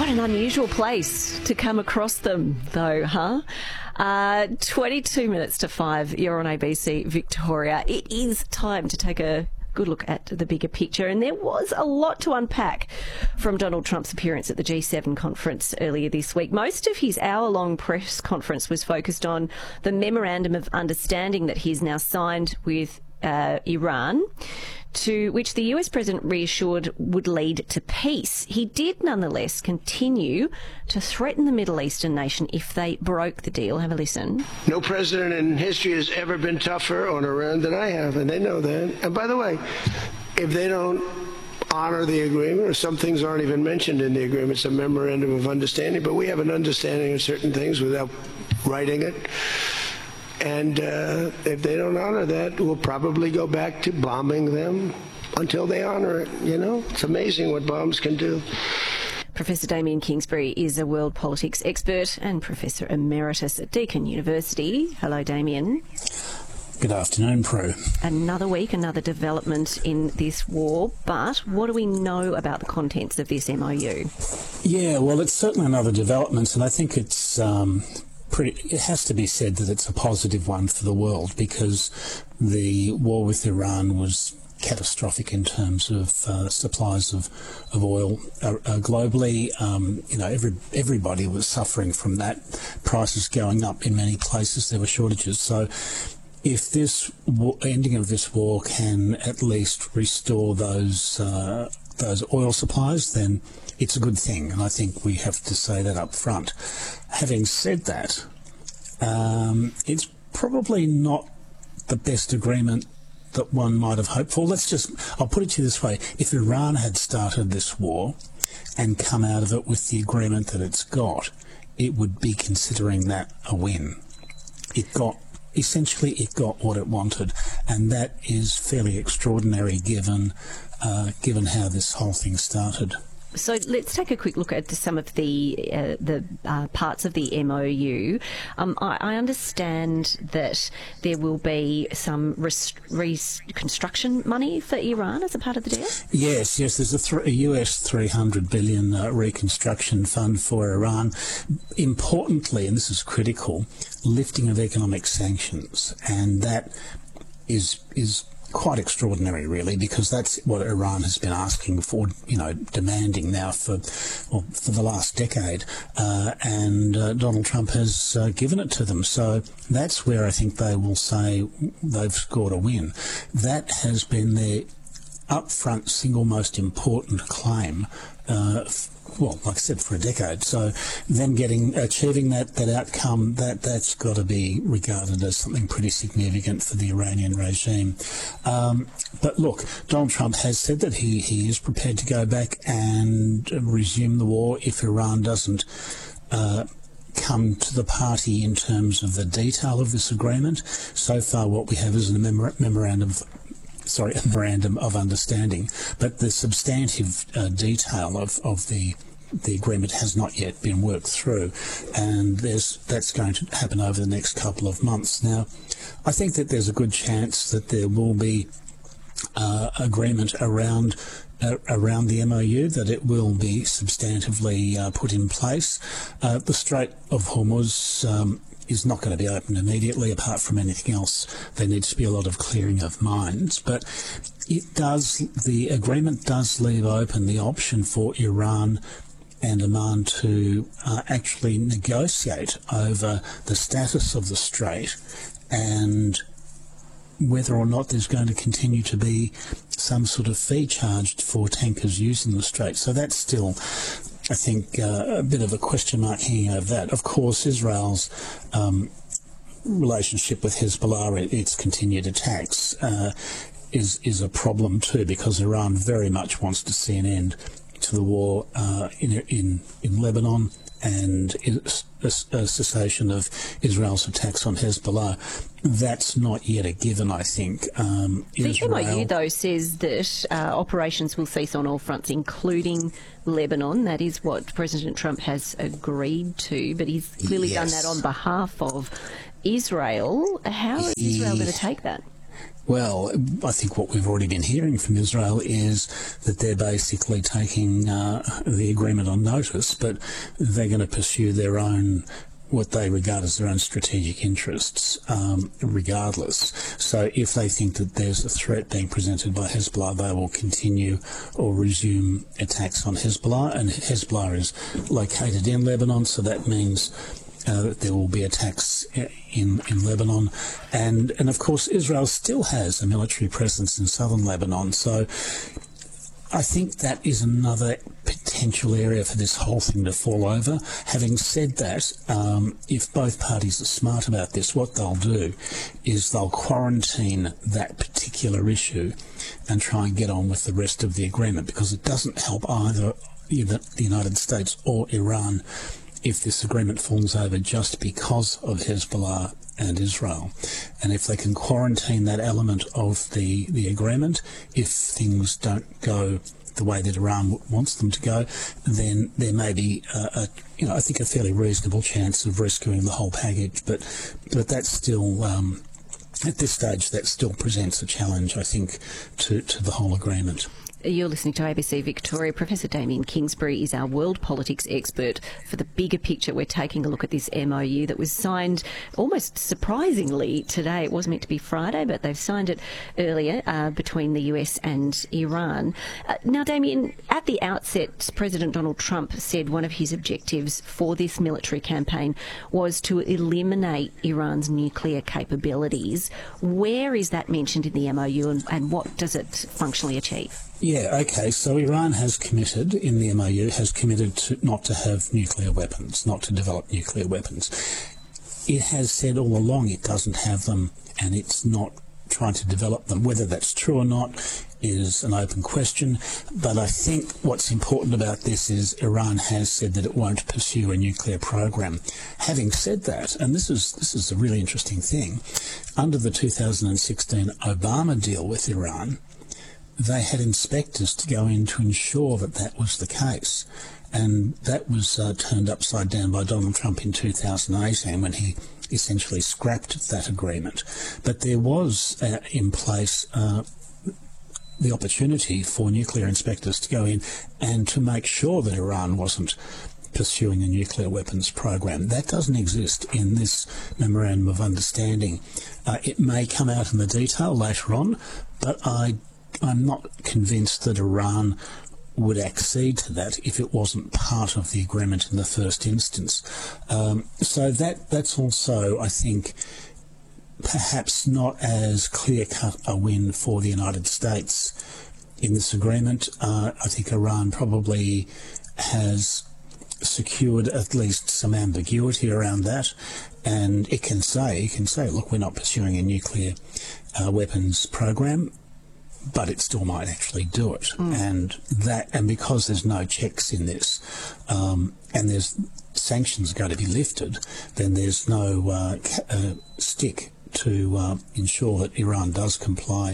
Quite an unusual place to come across them, though, huh? 22 minutes to 5, you're on ABC Victoria. It is time to take a good look at the bigger picture, and there was a lot to unpack from Donald Trump's appearance at the G7 conference earlier this week. Most of his hour-long press conference was focused on the memorandum of understanding that he's now signed with Iran, to which the US president reassured would lead to peace. He did nonetheless continue to threaten the Middle Eastern nation if they broke the deal. Have a listen. No president in history has ever been tougher on Iran than I have, and they know that. And by the way, if they don't honor the agreement, or some things aren't even mentioned in the agreement, it's a memorandum of understanding, but we have an understanding of certain things without writing it. And if they don't honor that, we'll probably go back to bombing them until they honor it. You know, it's amazing what bombs can do. Professor Damien Kingsbury is a world politics expert and Professor Emeritus at Deakin University. Hello, Damien. Good afternoon, Prue. Another week, another development in this war, but what do we know about the contents of this MOU? Yeah, well, it's certainly another development, and I think it's it has to be said that it's a positive one for the world, because the war with Iran was catastrophic in terms of supplies of oil globally. Everybody was suffering from that. Prices going up in many places. There were shortages. So if this ending of this war can at least restore those oil supplies, then it's a good thing, and I think we have to say that up front. Having said that, it's probably not the best agreement that one might have hoped for. I'll put it to you this way. If Iran had started this war and come out of it with the agreement that it's got, it would be considering that a win. Essentially it got what it wanted, and that is fairly extraordinary given how this whole thing started. So let's take a quick look at some of the parts of the MOU. I understand that there will be some reconstruction money for Iran as a part of the deal? Yes, there's a US $300 billion reconstruction fund for Iran. Importantly, and this is critical, lifting of economic sanctions, and that is quite extraordinary, really, because that's what Iran has been asking for, demanding now for the last decade, and Donald Trump has given it to them. So that's where I think they will say they've scored a win. That has been their upfront single most important claim, like I said, for a decade. So them achieving that outcome, that's got to be regarded as something pretty significant for the Iranian regime. But look, Donald Trump has said that he is prepared to go back and resume the war if Iran doesn't come to the party in terms of the detail of this agreement. So far what we have is a memorandum of understanding, but the substantive detail of the agreement has not yet been worked through, and that's going to happen over the next couple of months. Now, I think that there's a good chance that there will be agreement around the MOU, that it will be substantively put in place. The Strait of Hormuz is not going to be opened immediately. Apart from anything else, there needs to be a lot of clearing of mines. But the agreement does leave open the option for Iran and Oman to actually negotiate over the status of the strait and whether or not there's going to continue to be some sort of fee charged for tankers using the strait. So that's still, I think, a bit of a question mark hanging over that. Of course, Israel's relationship with Hezbollah, its continued attacks, is a problem too, because Iran very much wants to see an end to the war in Lebanon and a cessation of Israel's attacks on Hezbollah. That's not yet a given, I think. The MOU, though, says that operations will cease on all fronts, including Lebanon. That is what President Trump has agreed to, but he's clearly done that on behalf of Israel. How is Israel going to take that? Well, I think what we've already been hearing from Israel is that they're basically taking the agreement on notice, but they're going to pursue their own, what they regard as their own strategic interests, regardless. So if they think that there's a threat being presented by Hezbollah, they will continue or resume attacks on Hezbollah, and Hezbollah is located in Lebanon, so that means there will be attacks in Lebanon. And of course, Israel still has a military presence in southern Lebanon. So I think that is another potential area for this whole thing to fall over. Having said that, if both parties are smart about this, what they'll do is they'll quarantine that particular issue and try and get on with the rest of the agreement, because it doesn't help either the United States or Iran if this agreement falls over just because of Hezbollah and Israel. And if they can quarantine that element of the agreement, if things don't go the way that Iran wants them to go, then there may be, I think a fairly reasonable chance of rescuing the whole package. But that's still, at this stage, that still presents a challenge, I think, to the whole agreement. You're listening to ABC Victoria. Professor Damien Kingsbury is our world politics expert. For the bigger picture, we're taking a look at this MOU that was signed almost surprisingly today. It was meant to be Friday, but they've signed it earlier between the US and Iran. Now, Damien, at the outset, President Donald Trump said one of his objectives for this military campaign was to eliminate Iran's nuclear capabilities. Where is that mentioned in the MOU, and what does it functionally achieve? Yeah, okay, so Iran has committed, in the MOU, not to have nuclear weapons, not to develop nuclear weapons. It has said all along it doesn't have them, and it's not trying to develop them. Whether that's true or not is an open question, but I think what's important about this is Iran has said that it won't pursue a nuclear program. Having said that, and this is a really interesting thing, under the 2016 Obama deal with Iran, they had inspectors to go in to ensure that that was the case. And that was turned upside down by Donald Trump in 2018 when he essentially scrapped that agreement. But there was in place the opportunity for nuclear inspectors to go in and to make sure that Iran wasn't pursuing a nuclear weapons program. That doesn't exist in this Memorandum of Understanding. It may come out in the detail later on, but I'm not convinced that Iran would accede to that if it wasn't part of the agreement in the first instance. So that's also, I think, perhaps not as clear-cut a win for the United States in this agreement. I think Iran probably has secured at least some ambiguity around that, and it can say, look, we're not pursuing a nuclear weapons program, but it still might actually do it. And because there's no checks in this, and there's sanctions going to be lifted, then there's no stick to ensure that Iran does comply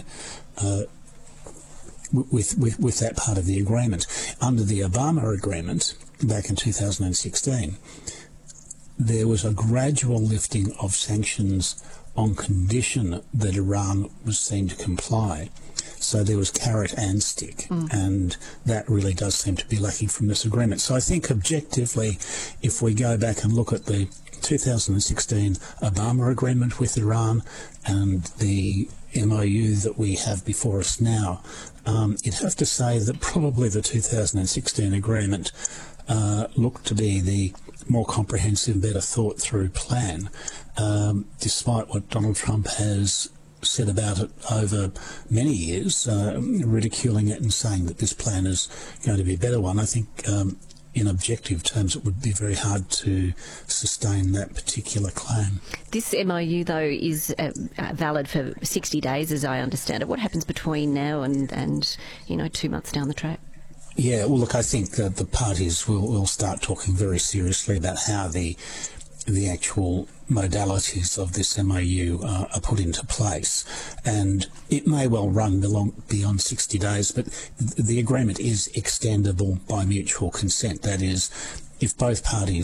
with that part of the agreement. Under the Obama agreement back in 2016, there was a gradual lifting of sanctions on condition that Iran was seen to comply. So there was carrot and stick, and that really does seem to be lacking from this agreement. So I think objectively, if we go back and look at the 2016 Obama agreement with Iran and the MOU that we have before us now, you'd have to say that probably the 2016 agreement looked to be the more comprehensive, better thought through plan, despite what Donald Trump has said about it over many years, ridiculing it and saying that this plan is going to be a better one. I think in objective terms it would be very hard to sustain that particular claim. This MOU, though, is valid for 60 days, as I understand it. What happens between now and 2 months down the track? Yeah, well, look, I think that the parties will start talking very seriously about how the actual modalities of this MOU are put into place. And it may well run beyond 60 days, but the agreement is extendable by mutual consent. That is, if both parties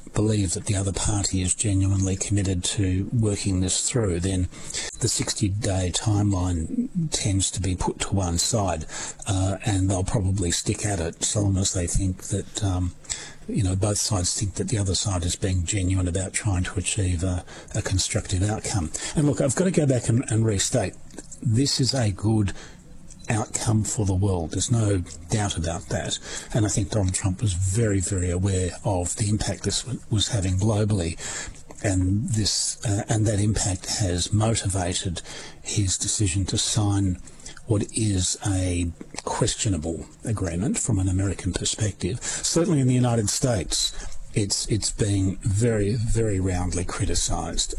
believe that the other party is genuinely committed to working this through, then the 60-day timeline tends to be put to one side, and they'll probably stick at it so long as they think that both sides think that the other side is being genuine about trying to achieve a constructive outcome. And look, I've got to go back and restate, this is a good outcome for the world. There's no doubt about that. And I think Donald Trump was very, very aware of the impact this was having globally. And that impact has motivated his decision to sign what is a questionable agreement from an American perspective. Certainly in the United States, it's being very, very roundly criticised.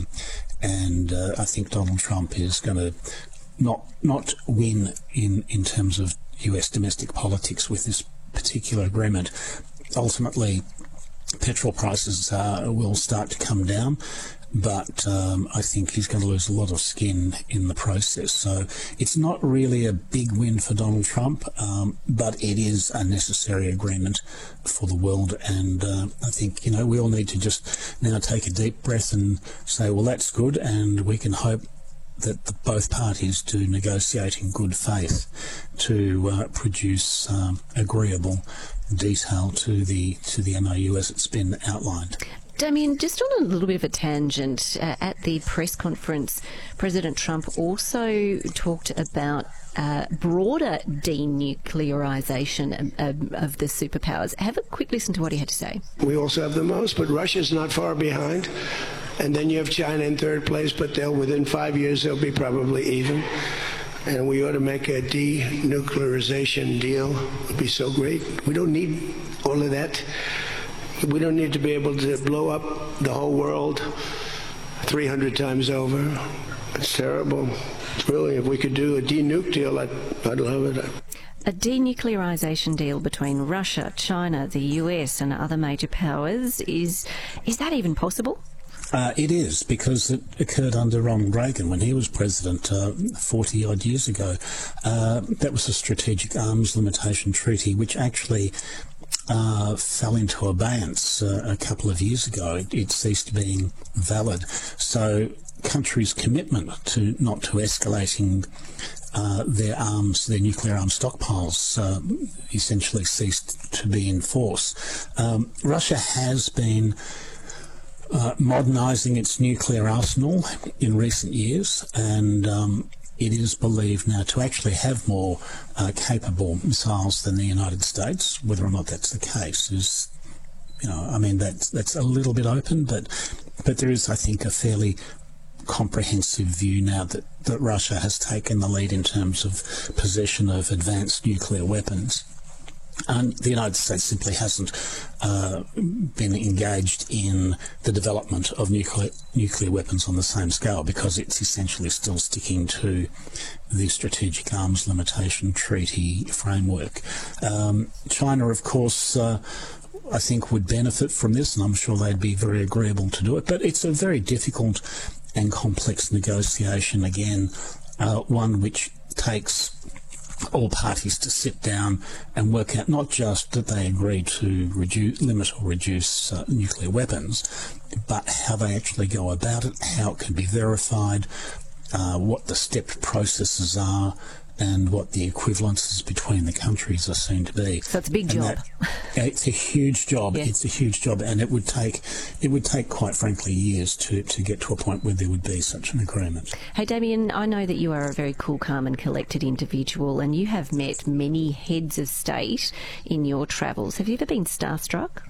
And I think Donald Trump is going to not win in terms of US domestic politics with this particular agreement. Ultimately, petrol prices will start to come down, but I think he's going to lose a lot of skin in the process. So it's not really a big win for Donald Trump, but it is a necessary agreement for the world. And I think, we all need to just now take a deep breath and say, well, that's good, and we can hope that both parties do negotiate in good faith to produce agreeable detail to the MOU as it's been outlined. Damien, just on a little bit of a tangent, at the press conference, President Trump also talked about broader denuclearisation of the superpowers. Have a quick listen to what he had to say. We also have the most, but Russia's not far behind. And then you have China in third place, but within 5 years they'll be probably even. And we ought to make a denuclearization deal. It would be so great. We don't need all of that. We don't need to be able to blow up the whole world 300 times over. It's terrible. Really, if we could do a denuke deal, I'd love it. A denuclearisation deal between Russia, China, the US and other major powers, is that even possible? It is, because it occurred under Ronald Reagan when he was president 40-odd years ago. That was a strategic arms limitation treaty which actually fell into abeyance a couple of years ago. It ceased being valid. So countries' commitment to not to escalating their nuclear arms stockpiles essentially ceased to be in force. Russia has been modernising its nuclear arsenal in recent years, and it is believed now to actually have more capable missiles than the United States. Whether or not that's the case is, that's a little bit open, but there is, I think, a fairly comprehensive view now that Russia has taken the lead in terms of possession of advanced nuclear weapons. And the United States simply hasn't been engaged in the development of nuclear weapons on the same scale, because it's essentially still sticking to the Strategic Arms Limitation Treaty framework. China, of course, I think would benefit from this, and I'm sure they'd be very agreeable to do it. But it's a very difficult and complex negotiation, again, one which takes all parties to sit down and work out not just that they agree to limit or reduce nuclear weapons, but how they actually go about it, how it can be verified, what the stepped processes are, and what the equivalences between the countries are seen to be. So it's a big job. It's a huge job. Yes. It's a huge job, and it would take, quite frankly, years to get to a point where there would be such an agreement. Hey, Damien, I know that you are a very cool, calm and collected individual, and you have met many heads of state in your travels. Have you ever been starstruck?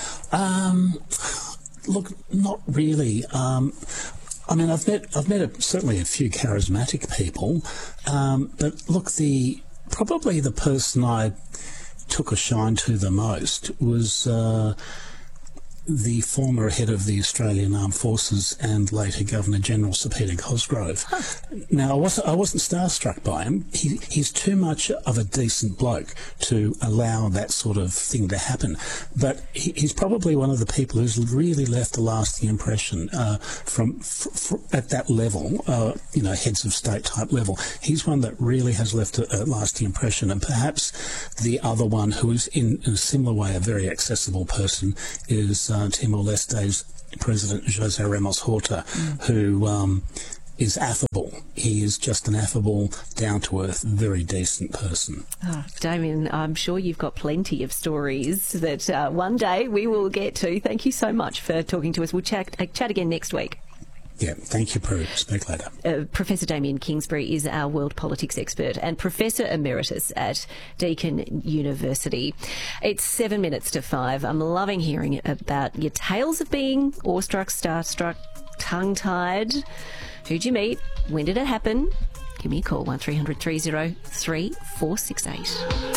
Look, not really. I've met certainly a few charismatic people, but look, probably the person I took a shine to the most was the former head of the Australian Armed Forces and later Governor-General Sir Peter Cosgrove. Huh. Now, I wasn't starstruck by him. He's too much of a decent bloke to allow that sort of thing to happen. But he's probably one of the people who's really left a lasting impression from at that level, heads of state type level. He's one that really has left a lasting impression. And perhaps the other one who is in a similar way a very accessible person is Timor-Leste's President José Ramos Horta, who is affable. He is just an affable, down-to-earth, very decent person. Oh, Damien, I'm sure you've got plenty of stories that one day we will get to. Thank you so much for talking to us. We'll chat again next week. Yeah, thank you, Prue. Speak later. Professor Damien Kingsbury is our world politics expert and Professor Emeritus at Deakin University. It's 7 minutes to 5. I'm loving hearing about your tales of being awestruck, starstruck, tongue-tied. Who'd you meet? When did it happen? Give me a call, 1300 303 468.